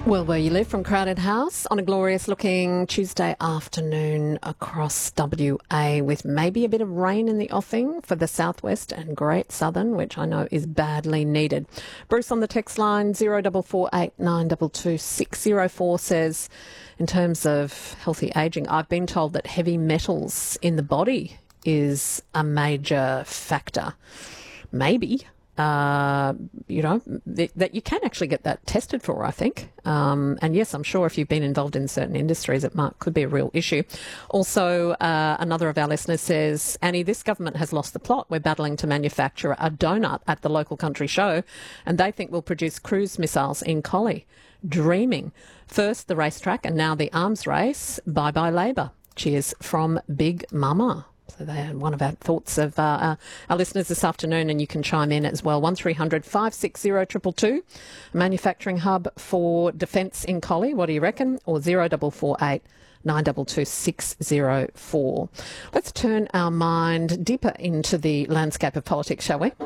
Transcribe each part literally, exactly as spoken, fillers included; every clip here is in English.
Well, where you live from Crowded House on a glorious looking Tuesday afternoon across W A with maybe a bit of rain in the offing for the southwest and Great Southern, which I know is badly needed. Bruce on the text line zero four four eight nine two two six zero four says, in terms of healthy ageing, I've been told that heavy metals in the body is a major factor. Maybe. Uh, you know, th- that you can actually get that tested for, I think. Um, and yes, I'm sure if you've been involved in certain industries, it might, could be a real issue. Also, uh, another of our listeners says, Annie, this government has lost the plot. We're battling to manufacture a donut at the local country show, and they think we'll produce cruise missiles in Collie. Dreaming. First the racetrack and now the arms race. Bye-bye Labor. Cheers from Big Mama. So they're one of our thoughts of uh, our, our listeners this afternoon, and you can chime in as well. one three hundred five six zero two two two, manufacturing hub for defence in Collie. What do you reckon? Or zero four four eight nine two two six zero four. Let's turn our mind deeper into the landscape of politics, shall we?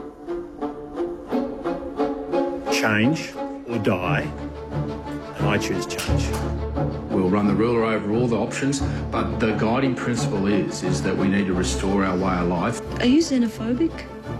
Change or die, and I choose change. We'll run the ruler over all the options, but the guiding principle is, is that we need to restore our way of life. Are you xenophobic?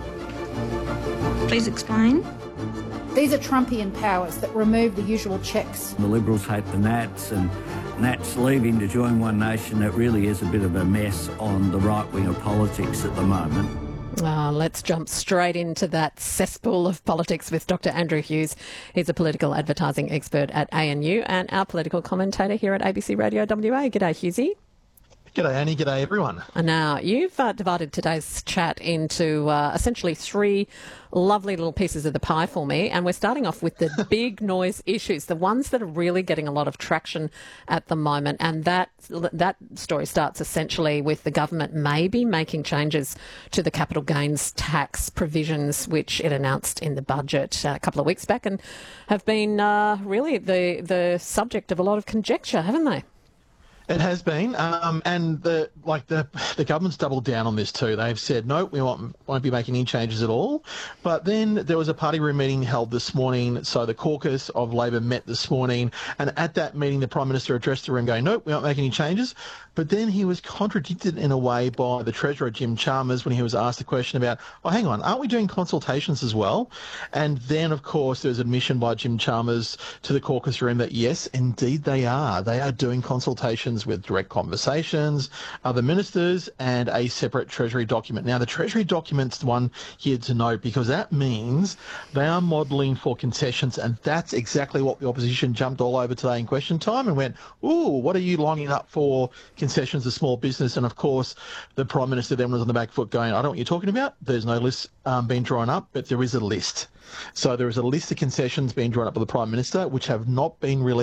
Please explain. These are Trumpian powers that remove the usual checks. The Liberals hate the Nats, and Nats leaving to join One Nation. It really is a bit of a mess on the right wing of politics at the moment. Uh, let's jump straight into that cesspool of politics with Doctor Andrew Hughes. He's a political advertising expert at A N U and our political commentator here at A B C Radio W A. G'day, Hughesy. G'day, Annie. G'day, everyone. Now, you've uh, divided today's chat into uh, essentially three lovely little pieces of the pie for me, and we're starting off with the big noise issues, the ones that are really getting a lot of traction at the moment, and that that story starts essentially with the government maybe making changes to the capital gains tax provisions, which it announced in the budget a couple of weeks back, and have been uh, really the the subject of a lot of conjecture, haven't they? It has been, um, and the like the the government's doubled down on this too. They've said no, we won't won't be making any changes at all. But then there was a party room meeting held this morning. So the caucus of Labor met this morning, and at that meeting, the Prime Minister addressed the room, going, "No, we won't make any changes." But then he was contradicted in a way by the Treasurer, Jim Chalmers, when he was asked a question about, "Oh, hang on, aren't we doing consultations as well?" And then, of course, there was admission by Jim Chalmers to the caucus room that yes, indeed they are. They are doing consultations with direct conversations, other ministers, and a separate Treasury document. Now, the Treasury document's the one here to note, because that means they are modelling for concessions, and that's exactly what the opposition jumped all over today in question time and went, ooh, what are you lining up for concessions to small business? And, of course, the Prime Minister then was on the back foot going, I don't know what you're talking about. There's no list um, being drawn up, but there is a list. So there is a list of concessions being drawn up by the Prime Minister, which have not been released